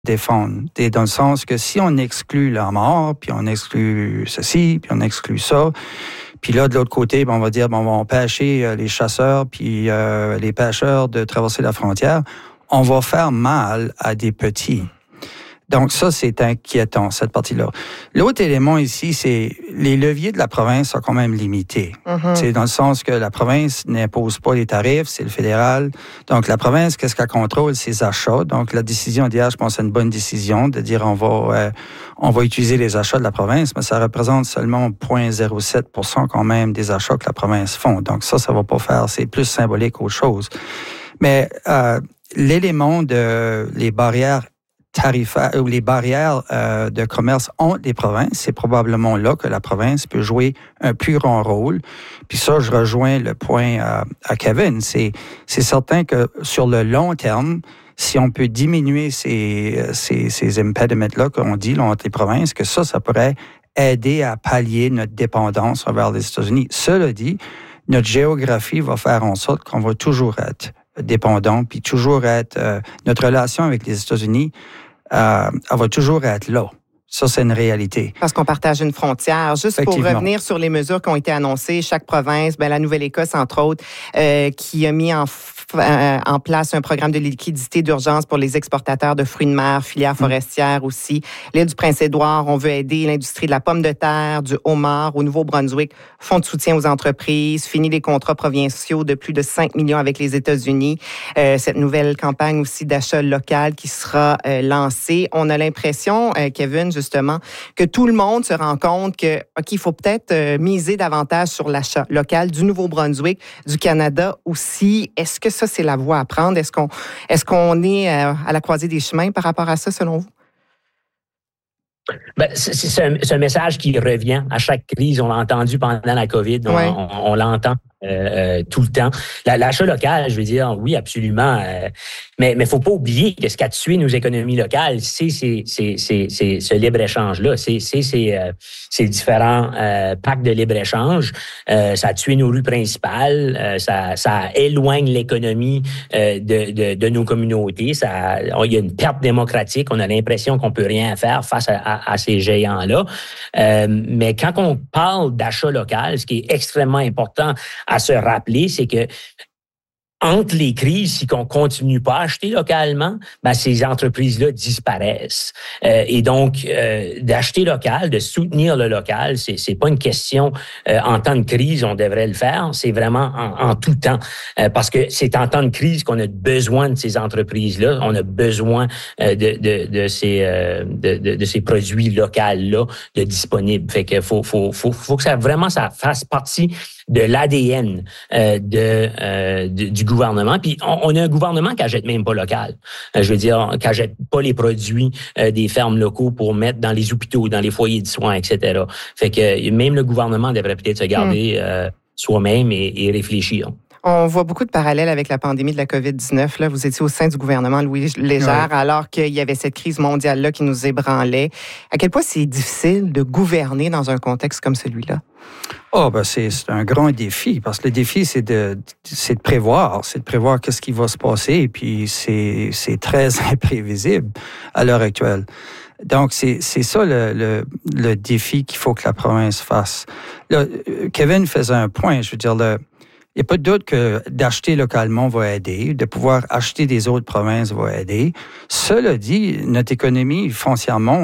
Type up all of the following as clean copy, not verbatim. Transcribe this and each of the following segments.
défendre. Dans le sens que si on exclut la mort, puis on exclut ceci, puis on exclut ça, puis là, de l'autre côté, on va dire, on va empêcher les chasseurs puis les pêcheurs de traverser la frontière, on va faire mal à des petits. Donc ça, c'est inquiétant, cette partie-là. L'autre élément ici, c'est les leviers de la province sont quand même limités. C'est dans le sens que la province n'impose pas les tarifs, c'est le fédéral. Donc la province, qu'est-ce qu'elle contrôle? Ses achats. Donc la décision d'hier, je pense, c'est une bonne décision de dire on va utiliser les achats de la province, mais ça représente seulement 0,07% quand même des achats que la province font. Donc ça va pas faire, c'est plus symbolique qu'autre chose. Mais l'élément de les barrières tarifaires ou les barrières de commerce entre les provinces, c'est probablement là que la province peut jouer un plus grand rôle. Puis ça, je rejoins le point à Kevin. C'est certain que sur le long terme, si on peut diminuer ces impediments-là qu'on dit là, entre les provinces, que ça pourrait aider à pallier notre dépendance envers les États-Unis. Cela dit, notre géographie va faire en sorte qu'on va toujours être dépendant, puis toujours être... notre relation avec les États-Unis, elle va toujours être là. Ça, c'est une réalité. Parce qu'on partage une frontière. Juste pour revenir sur les mesures qui ont été annoncées, chaque province, la Nouvelle-Écosse, entre autres, qui a mis en place un programme de liquidité d'urgence pour les exportateurs de fruits de mer, filières forestières aussi. L'île du Prince-Édouard, on veut aider l'industrie de la pomme de terre, du homard au Nouveau-Brunswick, fonds de soutien aux entreprises, fini les contrats provinciaux de plus de 5 millions avec les États-Unis. Cette nouvelle campagne aussi d'achat local qui sera lancée. On a l'impression, Kevin, justement, que tout le monde se rend compte que, OK, il faut peut-être miser davantage sur l'achat local du Nouveau-Brunswick, du Canada aussi. Est-ce que ça, c'est la voie à prendre? Est-ce qu'on est à la croisée des chemins par rapport à ça, selon vous? C'est un message qui revient à chaque crise. On l'a entendu pendant la COVID. On l'entend tout le temps. L'achat local, je veux dire, oui, absolument. Mais faut pas oublier que ce qui a tué nos économies locales, c'est ce libre-échange-là. C'est ces différents pactes de libre-échange. Ça a tué nos rues principales. Ça éloigne l'économie de nos communautés. Il y a une perte démocratique. On a l'impression qu'on peut rien faire face à ces géants-là. Mais quand on parle d'achat local, ce qui est extrêmement important à se rappeler, c'est que entre les crises, si on continue pas à acheter localement, ces entreprises-là disparaissent. Et donc, d'acheter local, de soutenir le local, c'est pas une question en temps de crise, on devrait le faire. C'est vraiment en tout temps, parce que c'est en temps de crise qu'on a besoin de ces entreprises-là. On a besoin de ces produits locaux-là de disponibles. Fait que faut que ça fasse partie de l'ADN du gouvernement. Puis on a un gouvernement qui achète même pas local. Je veux dire, qui achète pas les produits des fermes locaux pour mettre dans les hôpitaux, dans les foyers de soins, etc. Fait que même le gouvernement devrait peut-être se garder soi-même et réfléchir. On voit beaucoup de parallèles avec la pandémie de la COVID-19. Là, vous étiez au sein du gouvernement Louis Légère, alors qu'il y avait cette crise mondiale-là qui nous ébranlait. À quel point c'est difficile de gouverner dans un contexte comme celui-là? C'est un grand défi, parce que le défi, c'est de prévoir qu'est-ce qui va se passer, et puis c'est très imprévisible à l'heure actuelle. Donc, c'est ça le défi qu'il faut que la province fasse. Là, Kevin faisait un point, je veux dire, il n'y a pas de doute que d'acheter localement va aider, de pouvoir acheter des autres provinces va aider. Cela dit, notre économie foncièrement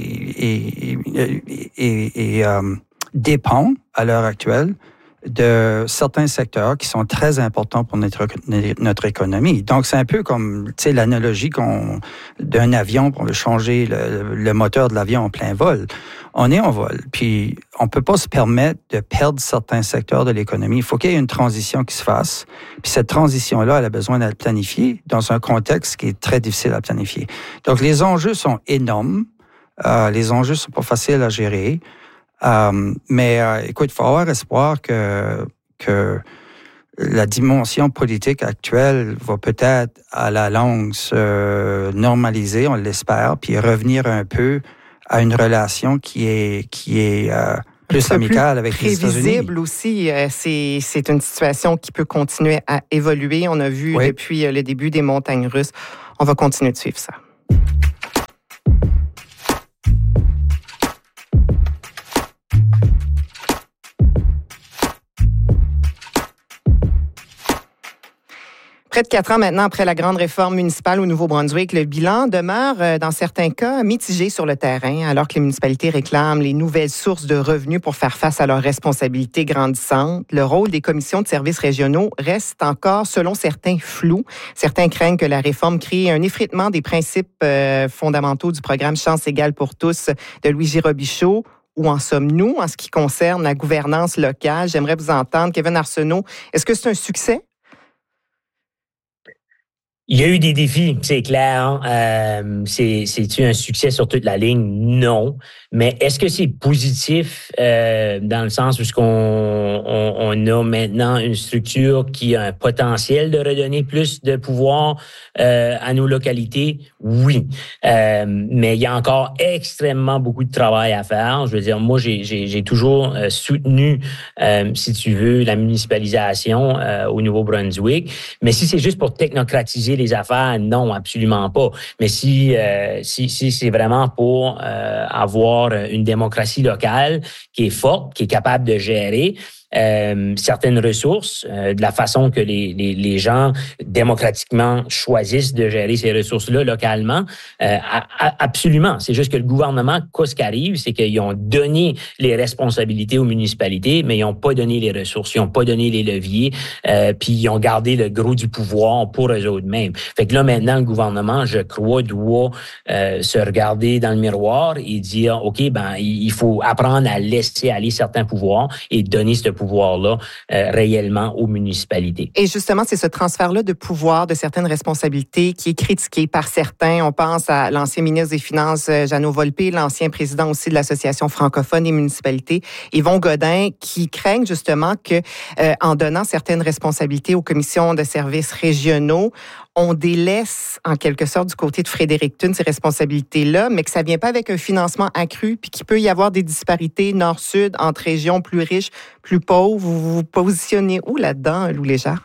dépend à l'heure actuelle de certains secteurs qui sont très importants pour notre économie. Donc, c'est un peu comme l'analogie d'un avion, on veut changer le moteur de l'avion en plein vol. On est en vol, puis on peut pas se permettre de perdre certains secteurs de l'économie. Il faut qu'il y ait une transition qui se fasse. Puis cette transition-là, elle a besoin d'être planifiée dans un contexte qui est très difficile à planifier. Donc, les enjeux sont énormes. Les enjeux sont pas faciles à gérer. Mais écoute, il faut avoir espoir que la dimension politique actuelle va peut-être à la longue se normaliser, on l'espère, puis revenir un peu à une relation qui est plus amicale avec les États-Unis. Prévisible aussi, c'est une situation qui peut continuer à évoluer. On a vu depuis le début des montagnes russes. On va continuer de suivre ça. Près de 4 ans maintenant après la grande réforme municipale au Nouveau-Brunswick, le bilan demeure, dans certains cas, mitigé sur le terrain, alors que les municipalités réclament les nouvelles sources de revenus pour faire face à leurs responsabilités grandissantes. Le rôle des commissions de services régionaux reste encore, selon certains, flou. Certains craignent que la réforme crée un effritement des principes fondamentaux du programme Chance égale pour tous de Louis Robichaud. Où en sommes-nous en ce qui concerne la gouvernance locale? J'aimerais vous entendre. Kevin Arsenault, est-ce que c'est un succès? Il y a eu des défis, c'est clair. C'est-tu un succès sur toute la ligne? Non. Mais est-ce que c'est positif dans le sens où on a maintenant une structure qui a un potentiel de redonner plus de pouvoir à nos localités? Oui. Mais il y a encore extrêmement beaucoup de travail à faire. Je veux dire, moi, j'ai toujours soutenu, si tu veux, la municipalisation au Nouveau-Brunswick. Mais si c'est juste pour technocratiser les affaires, non, absolument pas. Mais si c'est vraiment pour avoir une démocratie locale qui est forte, qui est capable de gérer certaines ressources, de la façon que les gens démocratiquement choisissent de gérer ces ressources-là localement, absolument. C'est juste que le gouvernement, ce qui arrive, c'est qu'ils ont donné les responsabilités aux municipalités, mais ils n'ont pas donné les ressources, ils n'ont pas donné les leviers, puis ils ont gardé le gros du pouvoir pour eux autres mêmes. Fait que là, maintenant, le gouvernement, je crois, doit se regarder dans le miroir et dire, OK, il faut apprendre à laisser aller certains pouvoirs et donner ce pouvoir-là réellement aux municipalités. Et justement, c'est ce transfert-là de pouvoir, de certaines responsabilités qui est critiqué par certains. On pense à l'ancien ministre des Finances, Jeannot Volpe, l'ancien président aussi de l'Association francophone des municipalités, Yvon Godin, qui craignent justement que, en donnant certaines responsabilités aux commissions de services régionaux, on délaisse en quelque sorte du côté de Frédéric Thune ces responsabilités-là, mais que ça ne vient pas avec un financement accru, puis qu'il peut y avoir des disparités nord-sud entre régions plus riches, plus pauvres. Vous vous positionnez où là-dedans, Lou Léger?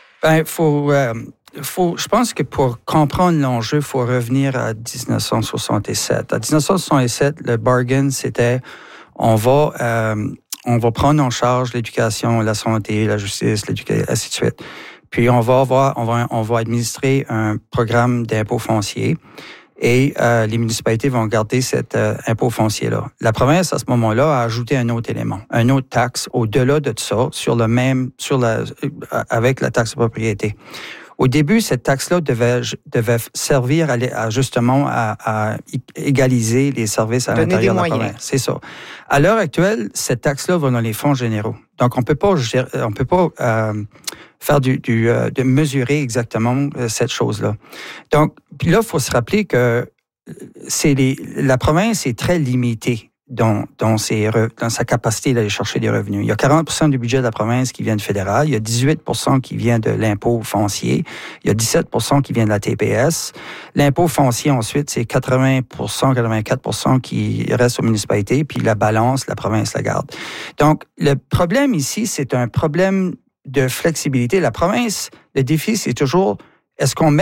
Je pense que pour comprendre l'enjeu, il faut revenir à 1967. À 1967, le bargain, c'était on va prendre en charge l'éducation, la santé, la justice, ainsi de suite. Puis on va administrer un programme d'impôt foncier et les municipalités vont garder cet impôt foncier-là. La province, à ce moment-là, a ajouté un autre élément, une autre taxe au-delà de ça, avec la taxe de propriété. Au début, cette taxe-là devait servir à égaliser les services à l'intérieur de la province. C'est ça. À l'heure actuelle, cette taxe-là va dans les fonds généraux. Donc, on peut pas faire de mesurer exactement cette chose-là. Donc, puis là, il faut se rappeler que la province est très limitée dans sa capacité d'aller chercher des revenus. Il y a 40% du budget de la province qui vient du fédéral, il y a 18% qui vient de l'impôt foncier, il y a 17% qui vient de la TPS. L'impôt foncier, ensuite, c'est 84% qui reste aux municipalités, puis la balance, la province la garde. Donc, le problème ici, c'est un problème de flexibilité. La province, le défi, c'est toujours est-ce qu'on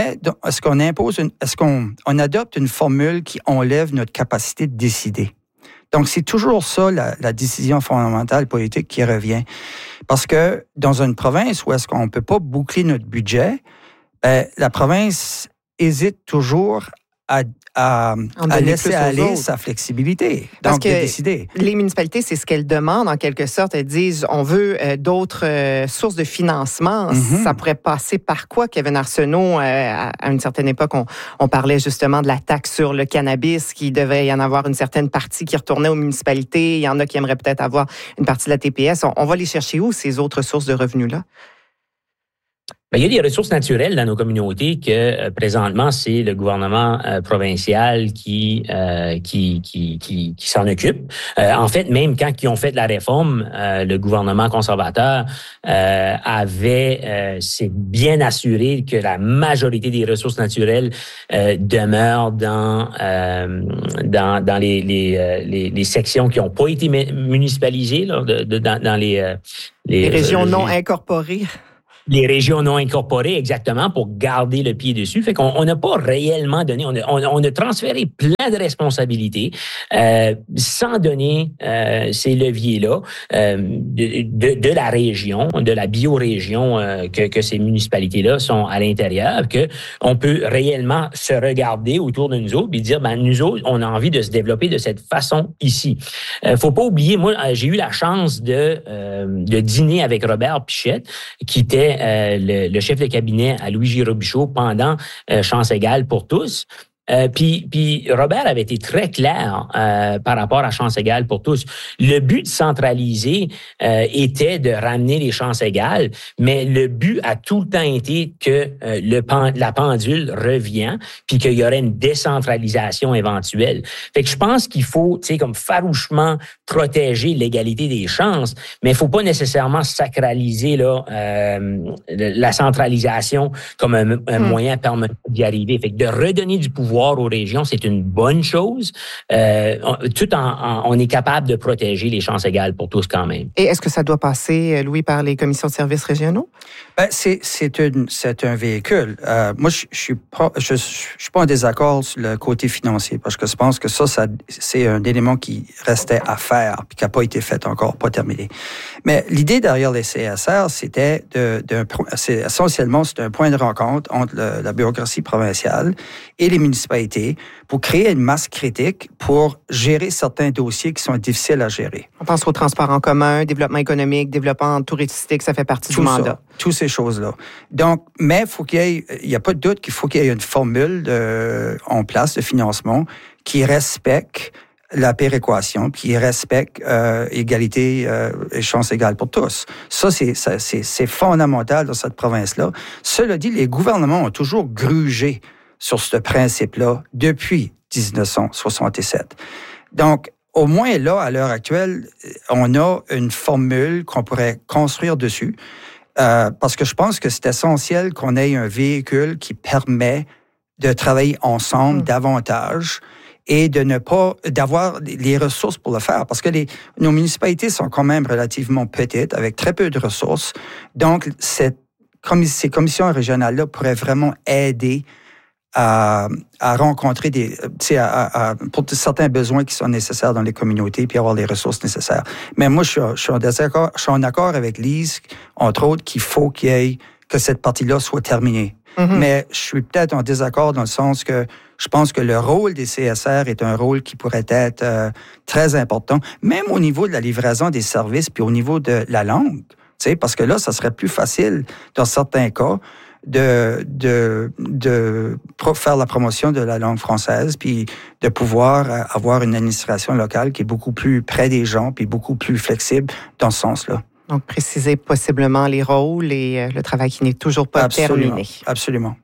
adopte une formule qui enlève notre capacité de décider? Donc, c'est toujours ça, la décision fondamentale politique qui revient. Parce que dans une province où est-ce qu'on ne peut pas boucler notre budget, la province hésite toujours à laisser aller sa flexibilité. Parce donc, que de décider. Les municipalités, c'est ce qu'elles demandent en quelque sorte. Elles disent, on veut d'autres sources de financement. Mm-hmm. Ça pourrait passer par quoi, Kevin Arsenault? À une certaine époque, on parlait justement de la taxe sur le cannabis, qu'il devait y en avoir une certaine partie qui retournait aux municipalités. Il y en a qui aimeraient peut-être avoir une partie de la TPS. On va les chercher où, ces autres sources de revenus-là? Il y a des ressources naturelles dans nos communautés que présentement c'est le gouvernement provincial qui s'en occupe. En fait, même quand ils ont fait la réforme, le gouvernement conservateur s'est bien assuré que la majorité des ressources naturelles demeurent dans les sections qui n'ont pas été municipalisées là, dans les régions non incorporées. Les régions non incorporées, exactement, pour garder le pied dessus. Fait qu'on n'a pas réellement donné, on a transféré plein de responsabilités sans donner ces leviers-là de la région, de la biorégion que ces municipalités-là sont à l'intérieur, que on peut réellement se regarder autour de nous autres et dire, ben nous autres, on a envie de se développer de cette façon ici. Faut pas oublier, moi, j'ai eu la chance de dîner avec Robert Pichette, qui était le chef de cabinet à Louis J. Robichaud pendant Chance égale pour tous. Puis Robert avait été très clair par rapport à Chance égale pour tous. Le but de centraliser était de ramener les chances égales, mais le but a tout le temps été que la pendule revient, puis qu'il y aurait une décentralisation éventuelle. Fait que je pense qu'il faut, tu sais, comme farouchement protéger l'égalité des chances, mais il faut pas nécessairement sacraliser là la centralisation comme un moyen permanent d'y arriver. Fait que de redonner du pouvoir aux régions, c'est une bonne chose. On est capable de protéger les chances égales pour tous quand même. Et est-ce que ça doit passer, Louis, par les commissions de services régionaux? Ben, c'est un véhicule. Moi, je suis pas en désaccord sur le côté financier parce que je pense que ça c'est un élément qui restait à faire puis qui n'a pas été fait encore, pas terminé. Mais l'idée derrière les CSR, c'était essentiellement c'est un point de rencontre entre la bureaucratie provinciale et les municipalités pour créer une masse critique pour gérer certains dossiers qui sont difficiles à gérer. On pense au transport en commun, développement économique, développement touristique, ça fait partie du mandat. Toutes ces choses-là. Donc, mais il n'y a pas de doute qu'il faut qu'il y ait une formule en place de financement qui respecte la péréquation, qui respecte égalité et chance égale pour tous. Ça, c'est fondamental dans cette province-là. Cela dit, les gouvernements ont toujours grugé sur ce principe-là depuis 1967. Donc, au moins là, à l'heure actuelle, on a une formule qu'on pourrait construire dessus parce que je pense que c'est essentiel qu'on ait un véhicule qui permet de travailler ensemble davantage et de ne pas d'avoir les ressources pour le faire parce que nos municipalités sont quand même relativement petites avec très peu de ressources. Donc, ces commissions régionales-là pourraient vraiment aider à rencontrer pour certains besoins qui sont nécessaires dans les communautés puis avoir les ressources nécessaires. Mais moi, je suis en accord avec Lise, entre autres, qu'il faut que cette partie-là soit terminée. Mm-hmm. Mais je suis peut-être en désaccord dans le sens que je pense que le rôle des CSR est un rôle qui pourrait être très important, même au niveau de la livraison des services puis au niveau de la langue. Parce que là, ça serait plus facile, dans certains cas, de faire la promotion de la langue française, puis de pouvoir avoir une administration locale qui est beaucoup plus près des gens, puis beaucoup plus flexible dans ce sens-là. Donc, préciser possiblement les rôles et le travail qui n'est toujours pas terminé. Absolument.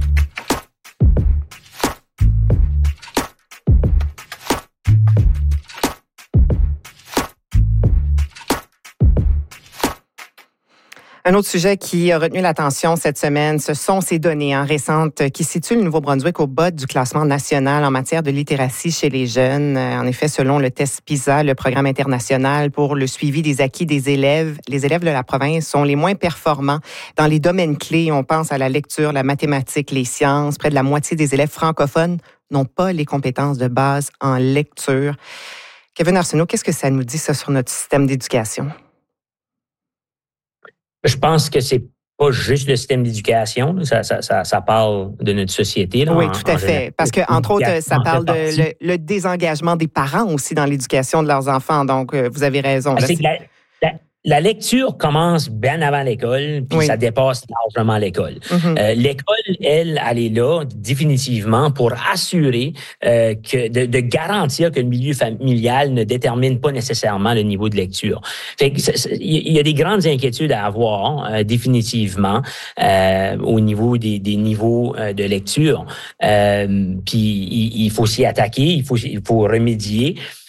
Un autre sujet qui a retenu l'attention cette semaine, ce sont ces données récentes qui situent le Nouveau-Brunswick au bas du classement national en matière de littératie chez les jeunes. En effet, selon le test PISA, le programme international pour le suivi des acquis des élèves, les élèves de la province sont les moins performants dans les domaines clés. On pense à la lecture, la mathématique, les sciences. Près de la moitié des élèves francophones n'ont pas les compétences de base en lecture. Kevin Arsenault, qu'est-ce que ça nous dit, ça, sur notre système d'éducation? Je pense que c'est pas juste le système d'éducation, ça parle de notre société. Là, oui, tout à fait. Parce que, entre autres, ça parle de le désengagement des parents aussi dans l'éducation de leurs enfants. Donc, vous avez raison. Là, la lecture commence bien avant l'école, puis ça dépasse largement l'école. Mm-hmm. L'école, elle est là définitivement pour assurer de garantir que le milieu familial ne détermine pas nécessairement le niveau de lecture. Fait que il y a des grandes inquiétudes à avoir définitivement au niveau des niveaux de lecture. Puis il faut s'y attaquer, il faut remédier.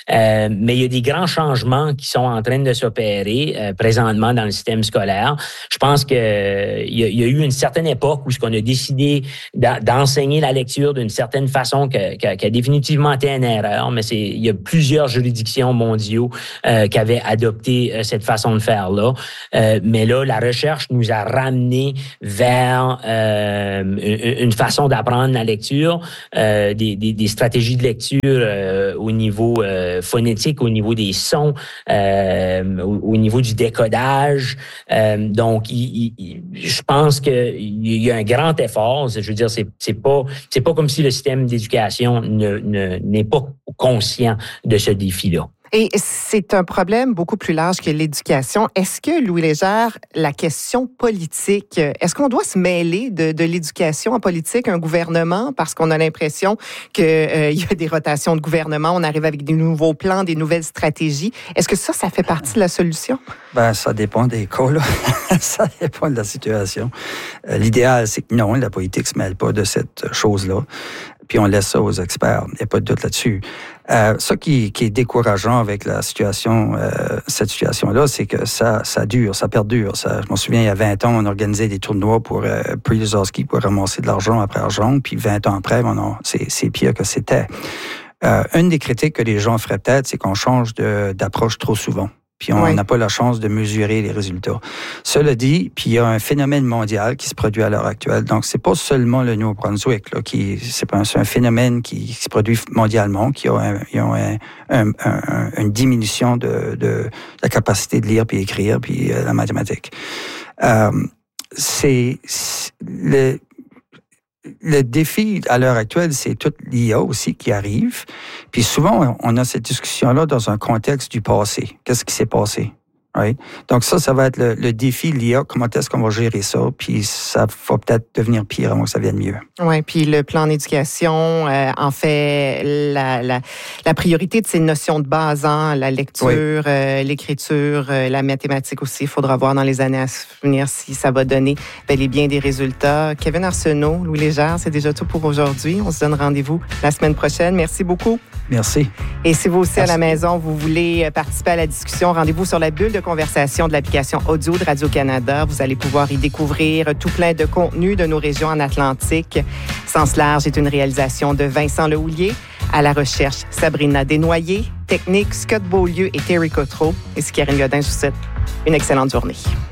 mais il y a des grands changements qui sont en train de s'opérer présentement dans le système scolaire. Je pense qu'il y a eu une certaine époque où ce qu'on a décidé d'enseigner la lecture d'une certaine façon qui a définitivement été une erreur, mais il y a plusieurs juridictions mondiaux qui avaient adopté cette façon de faire-là. Mais là, la recherche nous a ramené vers une façon d'apprendre la lecture, des stratégies de lecture au niveau phonétique, au niveau des sons, au niveau du décodage. Donc, je pense qu'il y a un grand effort. Je veux dire, c'est pas comme si le système d'éducation n'est pas conscient de ce défi-là. Et c'est un problème beaucoup plus large que l'éducation. Est-ce que, Louis Légère, la question politique, est-ce qu'on doit se mêler de l'éducation en politique, un gouvernement, parce qu'on a l'impression qu'il y a des rotations de gouvernement, on arrive avec des nouveaux plans, des nouvelles stratégies. Est-ce que ça fait partie de la solution? Ben, ça dépend des cas, là. Ça dépend de la situation. L'idéal, c'est que non, la politique ne se mêle pas de cette chose-là. Puis on laisse ça aux experts. Il n'y a pas de doute là-dessus. Ça qui est décourageant avec la situation, cette situation-là, c'est que ça dure, ça perdure. Je m'en souviens, il y a 20 ans, on organisait des tournois pour Pre-Lozowski pour ramasser de l'argent après argent. Puis 20 ans après, c'est pire que c'était. Une des critiques que les gens feraient peut-être, c'est qu'on change d'approche trop souvent. Puis on n'a pas la chance de mesurer les résultats. Cela dit, puis il y a un phénomène mondial qui se produit à l'heure actuelle. Donc, c'est pas seulement le Nouveau-Brunswick, là, c'est un phénomène qui se produit mondialement, qui a une diminution de la capacité de lire puis écrire puis la mathématique. Le défi à l'heure actuelle, c'est toute l'IA aussi qui arrive. Puis souvent, on a cette discussion-là dans un contexte du passé. Qu'est-ce qui s'est passé? Right? Donc ça va être le défi de l'IA. Comment est-ce qu'on va gérer ça? Puis ça va peut-être devenir pire avant que ça vienne mieux. Oui, puis le plan d'éducation en fait la priorité de ces notions de base, hein, la lecture, l'écriture, la mathématique aussi. Il faudra voir dans les années à venir si ça va donner bel et bien des résultats. Kevin Arsenault, Louis Légère, c'est déjà tout pour aujourd'hui. On se donne rendez-vous la semaine prochaine. Merci beaucoup. Merci. Et si vous aussi à la maison, vous voulez participer à la discussion, rendez-vous sur la bulle de conversation de l'application audio de Radio-Canada. Vous allez pouvoir y découvrir tout plein de contenus de nos régions en Atlantique. Sens large est une réalisation de Vincent Lehoulier. À la recherche, Sabrina Desnoyers. Technique, Scott Beaulieu et Terry Cotreau. Et c'est Karine Godin. Je vous souhaite une excellente journée.